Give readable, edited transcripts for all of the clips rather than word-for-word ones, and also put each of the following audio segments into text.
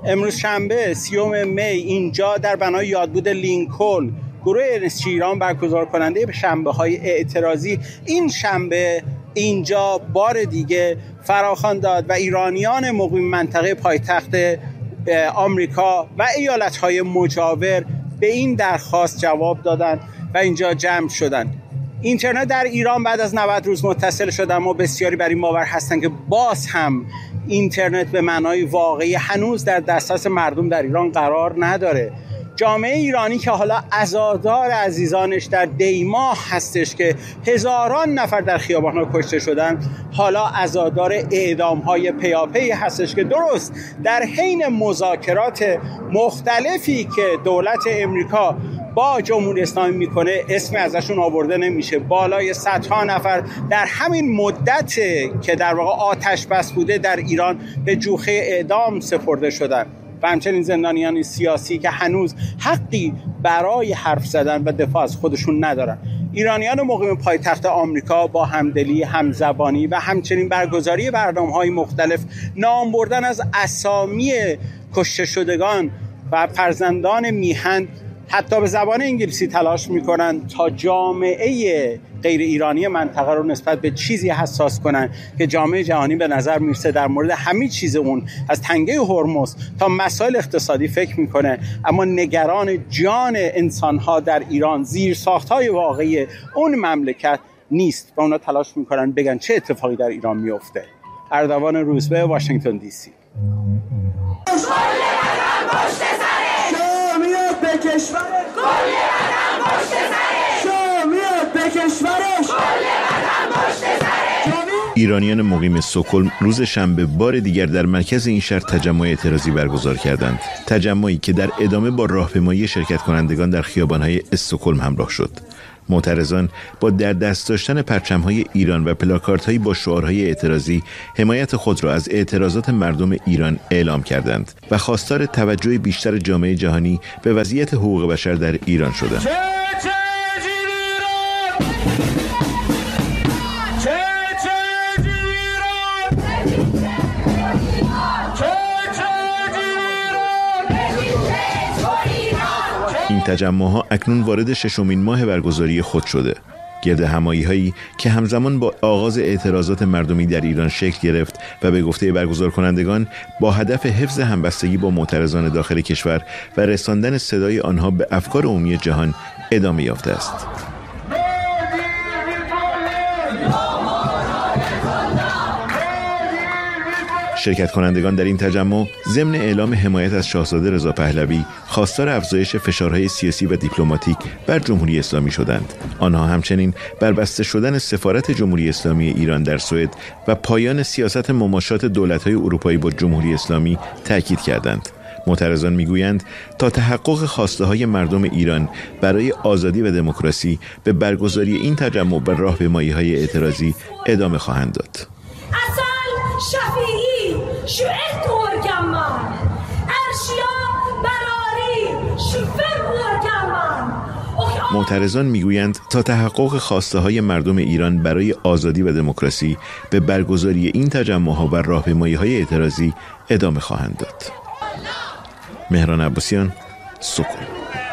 امروز شنبه 30 می اینجا در بنای یادبود لینکلن گروه NSG ایران برگزار کننده شنبه‌های اعتراضی این شنبه اینجا بار دیگه فراخوان داد و ایرانیان مقیم منطقه پایتخت آمریکا و ایالت‌های مجاور به این درخواست جواب دادند و اینجا جمع شدند. اینترنت در ایران بعد از 90 روز متصل شد، اما بسیاری بر این باور هستند که باز هم اینترنت به معنای واقعی هنوز در دسترس مردم در ایران قرار نداره. جامعه ایرانی که حالا عزادار عزیزانش در دیماه هستش که هزاران نفر در خیابان‌ها کشته شدن، حالا عزادار اعدام‌های پیاپی هستش که درست در حین مذاکرات مختلفی که دولت امریکا با جمهوری اسلامی میکنه اسم ازشون آورده نمیشه. بالای صدها نفر در همین مدت که در واقع آتش بس بوده در ایران به جوخه اعدام سپرده شدن و همچنین زندانیان سیاسی که هنوز حقی برای حرف زدن و دفاع از خودشون ندارن. ایرانیان مقیم پایتخت آمریکا با همدلی، همزبانی و همچنین برگزاری برنامه‌های مختلف، نام بردن از اسامی کشته شدگان و فرزندان میهن حتی به زبان انگلیسی تلاش میکنن تا جامعه غیر ایرانی منطقه رو نسبت به چیزی حساس کنن که جامعه جهانی به نظر میرسه در مورد همه چیز اون از تنگه هرمز تا مسائل اقتصادی فکر میکنه، اما نگران جان انسانها در ایران، زیرساختهای واقعی اون مملکت نیست و اونا تلاش میکنن بگن چه اتفاقی در ایران میفته. اردوان روزبه، واشنگتن دی سی. ایرانیان مقیم استکهلم روز شنبه بار دیگر در مرکز این شهر تجمع اعتراضی برگزار کردند. تجمعی که در ادامه با راهپیمایی شرکت کنندگان در خیابان‌های استکهلم همراه شد. معترضان با در دست داشتن پرچم‌های ایران و پلاکاردهایی با شعارهای اعتراضی حمایت خود را از اعتراضات مردم ایران اعلام کردند و خواستار توجه بیشتر جامعه جهانی به وضعیت حقوق بشر در ایران شدند. این تجمع‌ها اکنون وارد ششمین ماه برگزاری خود شده. گرد همایی‌هایی که همزمان با آغاز اعتراضات مردمی در ایران شکل گرفت و به گفته برگزار کنندگان با هدف حفظ همبستگی با معترضان داخل کشور و رساندن صدای آنها به افکار عمومی جهان ادامه یافته است. شرکت کنندگان در این تجمع ضمن اعلام حمایت از شاهزاده رضا پهلوی خواستار افزایش فشارهای سیاسی و دیپلماتیک بر جمهوری اسلامی شدند. آنها همچنین بر بسته شدن سفارت جمهوری اسلامی ایران در سوئد و پایان سیاست مماشات دولت‌های اروپایی با جمهوری اسلامی تاکید کردند. معترضان میگویند تا تحقق خواسته‌های مردم ایران برای آزادی و دموکراسی به برگزاری این تجمع و راهپیمایی‌های اعتراضی ادامه خواهند داد. شفیعی شوئت ورگمان ارشیا براری شفر ورگمان. معترضان میگویند تا تحقق خواسته‌های مردم ایران برای آزادی و دموکراسی به برگزاری این تجمع‌ها و راهپیمایی‌های اعتراضی ادامه خواهند داد. مهران عباسیان، استکهلم.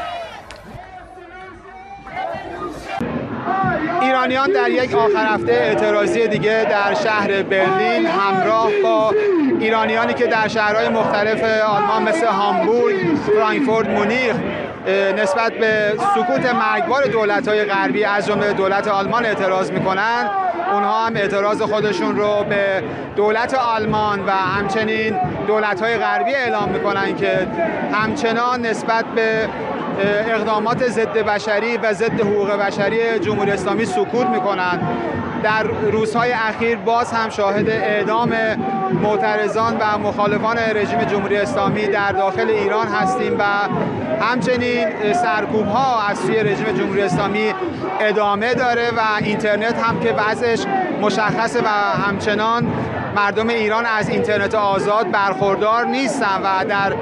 ایرانیان در یک آخر هفته اعتراضی دیگه در شهر برلین همراه با ایرانیانی که در شهرهای مختلف آلمان مثل هامبورگ، فرانکفورت، مونیخ نسبت به سکوت مرگبار دولت‌های غربی از جمله دولت آلمان اعتراض می‌کنند، اونها هم اعتراض خودشون رو به دولت آلمان و همچنین دولت‌های غربی اعلام می‌کنند که همچنان نسبت به اقدامات ضد بشری و ضد حقوق بشری جمهوری اسلامی سکوت می‌کنند. در روزهای اخیر باز هم شاهد اعدام معترضان و مخالفان رژیم جمهوری اسلامی در داخل ایران هستیم و همچنین سرکوب‌ها از سوی رژیم جمهوری اسلامی ادامه داره و اینترنت هم که وضعش مشخصه و همچنان مردم ایران از اینترنت آزاد برخوردار نیستن و در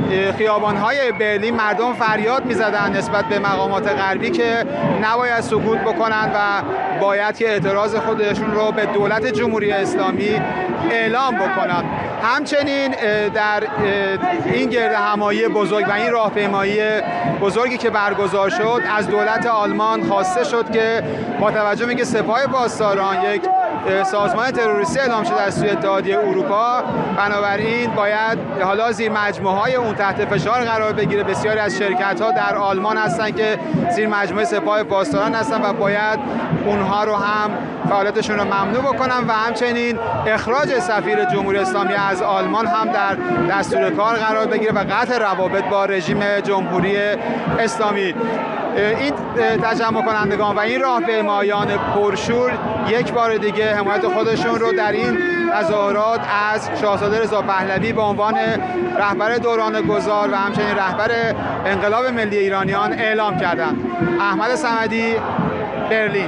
خیابان‌های برلین مردم فریاد می‌زدند نسبت به مقامات غربی که نباید سکوت بکنند و باید که اعتراض خودشون رو به دولت جمهوری اسلامی اعلام بکنند. همچنین در این گردهمایی بزرگ و این راهپیمایی بزرگی که برگزار شد از دولت آلمان خواسته شد که با توجه به که سپاه پاسداران یک سازمان تروریستی اعلام شده از سوی اتحادیه اروپا، بنابراین باید حالا زیر مجموعه‌های اون تحت فشار قرار بگیره. بسیاری از شرکت‌ها در آلمان هستن که زیر مجموعه سپاه پاسداران هستن و باید اونها رو هم فعالیتشون رو ممنوع بکنن و همچنین اخراج سفیر جمهوری اسلامی از آلمان هم در دستور کار قرار بگیره و قطع روابط با رژیم جمهوری اسلامی. این تجمع کنندگان و این راهپیمایان پرشور یک بار دیگه حمایت خودشون رو در این تظاهرات از شاهزاده رضا پهلوی به عنوان رهبر دوران گذار و همچنین رهبر انقلاب ملی ایرانیان اعلام کردند. احمد صمدی، برلین.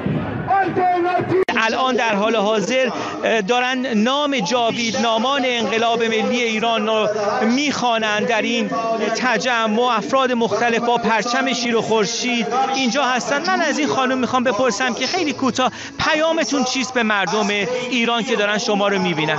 الان در حال حاضر دارن نام جاویدنامان انقلاب ملی ایران رو میخوانند. در این تجمع افراد مختلف با پرچم شیر و خورشید اینجا هستن. من از این خانم میخوام بپرسم که خیلی کوتاه پیامتون چیست به مردم ایران که دارن شما رو میبینن؟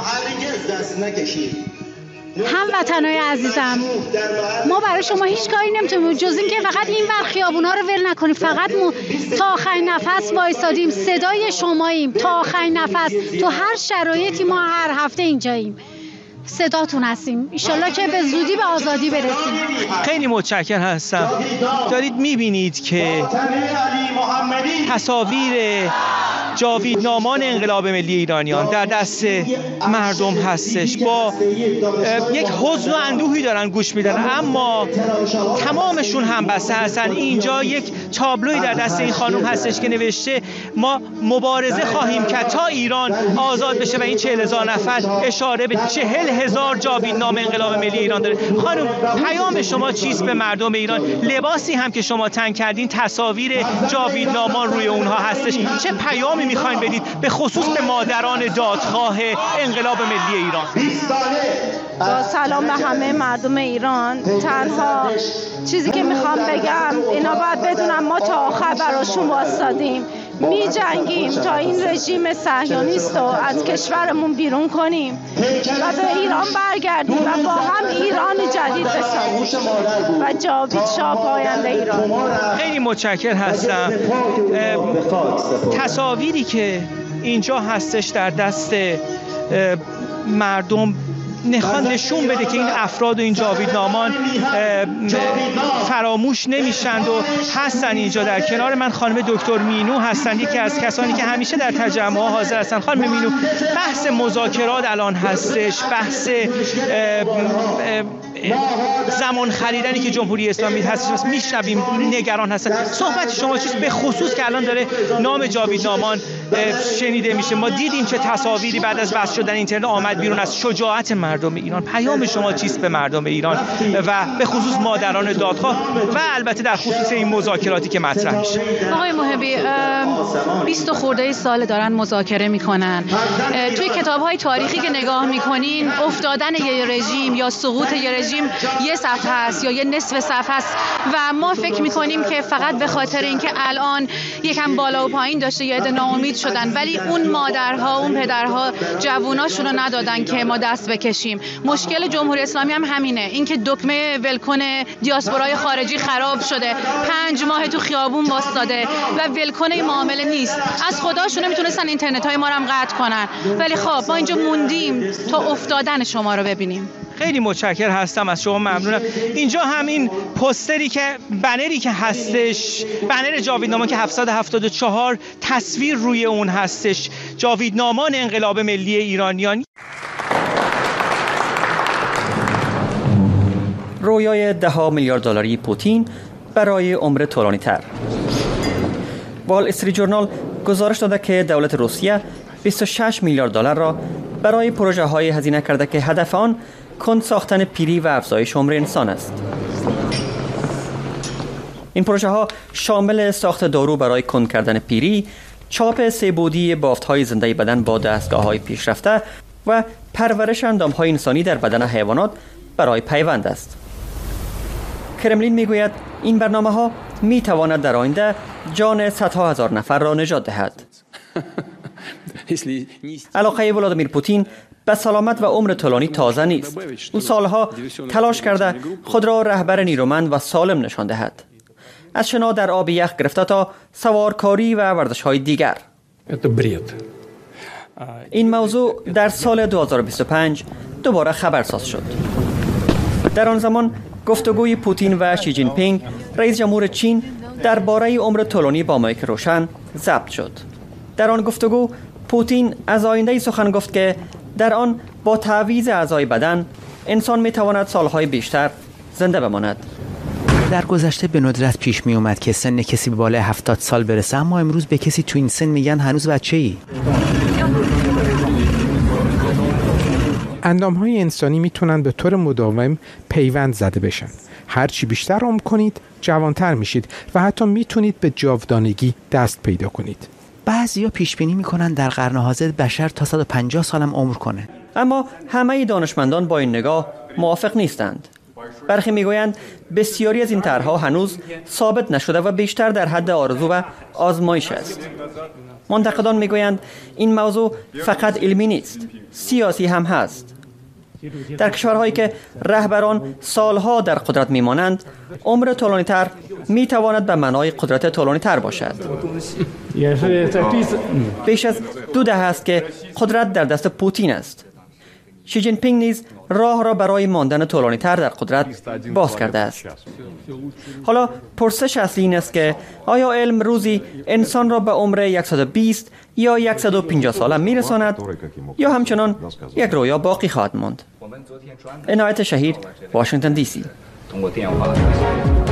هموطنای عزیزم، ما برای شما هیچ کاری نمیتونیم جز این که فقط این ور خیابونا رو ول نکنیم. فقط تا آخرین نفس وایسادیم، صدای شماییم تا آخرین نفس. تو هر شرایطی ما هر هفته اینجاییم، صداتون هستیم. انشالله که به زودی به آزادی برسیم. خیلی متشکرم هستم. دارید میبینید که تصاویر جاویدنامان انقلاب ملی ایرانیان در دست مردم هستش. با یک حزن و اندوهی دارن گوش میدن، اما تمامشون هم بسته هستن. اینجا یک تابلوی در دست این خانم هستش که نوشته ما مبارزه خواهیم کرد تا ایران آزاد بشه و این 40,000 نفر اشاره به 40,000 جاویدنامه انقلاب ملی ایران داره. خانم پیام شما چیست به مردم ایران؟ لباسی هم که شما تن کردین تصاویر جاویدنامان روی اونها هستش. چه پیامی میخواین بدید به خصوص به مادران دادخواه انقلاب ملی ایران؟ با سلام به همه مردم ایران. تنها چیزی که میخوام بگم اینا باید بدونن ما تا آخر براشون واسادیم، می جنگیم تا این رژیم صهیونیست رو از کشورمون بیرون کنیم و به ایران برگردیم و با هم ایران جدید بسازیم و جاوید شاه پاینده ایران. خیلی متشکرم هستم. تصاویری که اینجا هستش در دست مردم نشون بده که این افراد و این جاویدنامان فراموش نمیشند و هستن اینجا. در کنار من خانم دکتر مینو هستند، یکی از کسانی که همیشه در تجمع حاضر هستن. خانم مینو، بحث مذاکرات الان هستش، بحث زمان خریدنی که جمهوری اسلامی هستش، میشنویم نگران هستن. صحبت شما چیست به خصوص که الان داره نام جاویدنامان شنیده میشه؟ ما دیدیم چه تصاویری بعد از بس شدن اینترنت آمد بیرون از شجاعت مردم ایران. پیام شما چیست به مردم ایران و به خصوص مادران دادخواه و البته در خصوص این مذاکراتی که مطرح میشه؟ آقای محبی، 20 خورده سال دارن مذاکره میکنن. توی کتاب‌های تاریخی که نگاه میکنین افتادن یه رژیم یا سقوط یه رژیم یه صفحه است یا یه نصف صفحه است و ما فکر میکنیم که فقط به خاطر اینکه الان یکم بالا و پایین داشته یه عده ناامید شدن، ولی اون مادرها اون پدرها جووناشون رو ندادن که ما دست بکشیم. مشکل جمهوری اسلامی هم همینه، اینکه دکمه ولکن دیاسپورای خارجی خراب شده، 5 ماه تو خیابون واسطاده و ولکن این معامله نیست. از خداشون میتونستن اینترنت های ما رو هم قطع کنن، ولی خب ما اینجا موندیم تا افتادن شما رو ببینیم. خیلی متشکرم هستم از شما، ممنونم. اینجا همین پوستری که بنری که هستش، بنر جاویدنامان که 774 تصویر روی اون هستش، جاویدنامان انقلاب ملی ایرانیان. رویای 10 میلیارد دلاری پوتین برای عمر طولانی تر. وال استریت جورنال گزارش داده که دولت روسیه 26 میلیارد دلار را برای پروژه های هزینه کرده که هدف آن کند ساختن پیری و افزایش عمر انسان است. این پروژه ها شامل ساخت دارو برای کند کردن پیری، چاپ 3 بعدی بافت های زنده بدن با دستگاه های پیشرفته و پرورش اندام های انسانی در بدن حیوانات برای پیوند است. کرملین میگوید این برنامه‌ها میتواند در آینده جان صدها هزار نفر را نجات دهد. علاقه ولادیمیر پوتین به سلامت و عمر طولانی تازه نیست. او سالها تلاش کرده خود را رهبر نیرومند و سالم نشان دهد. از شنا در آب یخ گرفته تا سوارکاری و ورزش‌های دیگر. این موضوع در سال 2025 دوباره خبرساز شد. در آن زمان گفتگوی پوتین و شی جین پینگ رئیس جمهور چین درباره عمر طولانی با مایک روشن ضبط شد. در آن گفتگو پوتین از آینده سخن گفت که در آن با تعویض اعضای بدن انسان میتواند سالهای بیشتر زنده بماند. در گذشته به ندرت پیش می اومد که سن کسی به بالای 70 سال برسه، اما امروز به کسی تو این سن میگن هنوز بچه‌ای. اندام‌های انسانی میتونن به طور مداوم پیوند زده بشن. هرچی بیشتر عمر کنید جوانتر میشید و حتی میتونید به جاودانگی دست پیدا کنید. بعضیا پیش بینی میکنن در قرن حاضر بشر تا 150 سالم عمر کنه. اما همه دانشمندان با این نگاه موافق نیستند. برخی میگویند بسیاری از این طرح‌ها هنوز ثابت نشده و بیشتر در حد آرزو و آزمایش است. منتقدان میگویند این موضوع فقط علمی نیست، سیاسی هم هست. در کشورهایی که رهبران سالها در قدرت میمانند، عمر طولانی‌تر میتواند به معنای قدرت طولانی‌تر باشد. بیش از 2 دهه است که قدرت در دست پوتین است. شی جین پینگ نیز راه را برای ماندن طولانی‌تر در قدرت باز کرده است. حالا پرسش اصلی این است که آیا علم روزی انسان را به عمر 120 یا 150 ساله میرساند یا همچنان یک رویا باقی خواهد ماند؟ عنایت شهیر، واشنگتن دی سی.